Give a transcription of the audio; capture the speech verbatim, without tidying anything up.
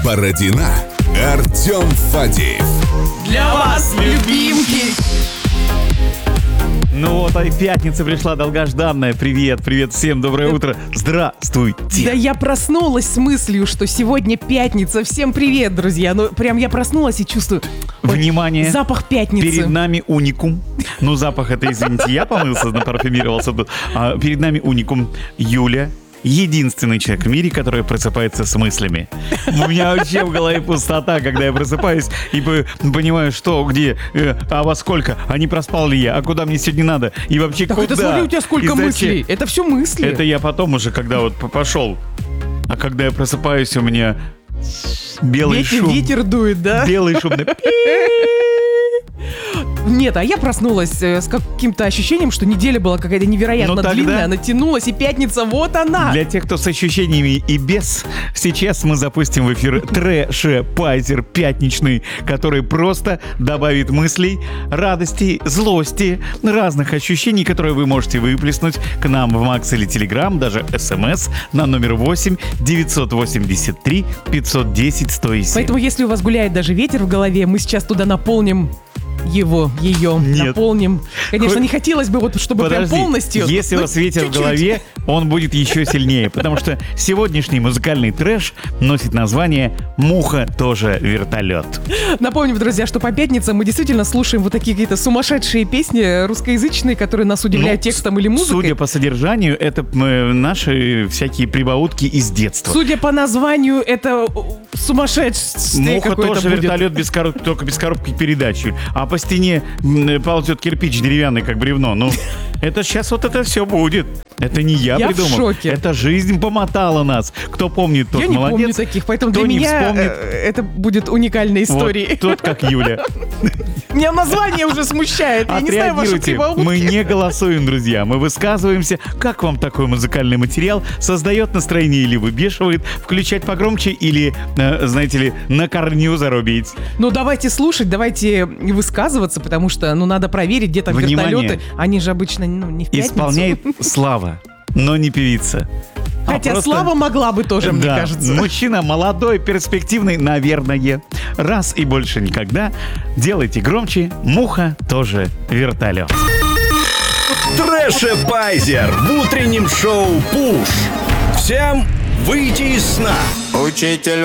Бородина, Артем Фадеев. Для вас, любимки! Ну вот, а и пятница пришла долгожданная. Привет, привет всем, доброе утро. Здравствуйте. Да я проснулась с мыслью, что сегодня пятница. Всем привет, друзья. Ну, прям я проснулась и чувствую... ой, внимание. запах пятницы. Перед нами уникум. Ну, запах это, извините, я помылся, напарфюмировался тут. А перед нами уникум. Юля. Единственный человек в мире, который просыпается с мыслями. У меня вообще в голове пустота, когда я просыпаюсь и понимаю, что, где, э, а во сколько, а не проспал ли я, а куда мне сегодня надо, и вообще Так куда. это смотри, у тебя сколько мыслей. Это все мысли. Это я потом уже, когда вот пошел. А когда я просыпаюсь, у меня белый ветер, шум. Ветер дует, да? Белый шум. Нет, а я проснулась э, с каким-то ощущением, что неделя была какая-то невероятно Ну, тогда... длинная, она тянулась, и пятница, вот она! Для тех, кто с ощущениями и без, сейчас мы запустим в эфир трэш-пайзер пятничный, который просто добавит мыслей, радости, злости, разных ощущений, которые вы можете выплеснуть к нам в Макс или Телеграм, даже СМС на номер восемь девятьсот восемьдесят три пятьсот десять сто семь. Поэтому, если у вас гуляет даже ветер в голове, мы сейчас туда наполним его, ее, Нет. наполним. Конечно, Хоть... не хотелось бы, вот, чтобы Подожди, прям полностью. если у вас ветер чуть-чуть. в голове, он будет еще сильнее, потому что сегодняшний музыкальный трэш носит название «Муха тоже вертолет». Напомним, друзья, что по пятницам мы действительно слушаем вот такие какие-то сумасшедшие песни русскоязычные, которые нас удивляют ну, текстом или музыкой. Судя по содержанию, это наши всякие прибаутки из детства. Судя по названию, это сумасшедшее Муха тоже будет. Вертолет, без короб... только без коробки передач. А по стене ползет кирпич деревянный, как бревно. Ну, это сейчас вот это все будет. Это не я, я придумал. В шоке. Это жизнь помотала нас. Кто помнит, тот я молодец. Я не помню таких, поэтому Кто для меня вспомнит, это будет уникальной историей. Вот, тот, как Юля. Меня название уже смущает. Я не знаю ваши прибаутки. Мы не голосуем, друзья. Мы высказываемся. Как вам такой музыкальный материал? Создает настроение или выбешивает? Включать погромче или, знаете ли, на корню зарубить? Ну, давайте слушать, давайте высказываться, потому что, ну, надо проверить, где там Внимание. вертолеты. Они же обычно, ну, не в пятницу. Исполняет Слава, но не певица. Хотя а просто... Слава могла бы тоже, да, мне кажется. Мужчина молодой, перспективный, наверное. Раз и больше никогда. Делайте громче. Муха тоже вертолет. Трэш-пайзер в утреннем шоу «Пуш». Всем выйти из сна. Учитель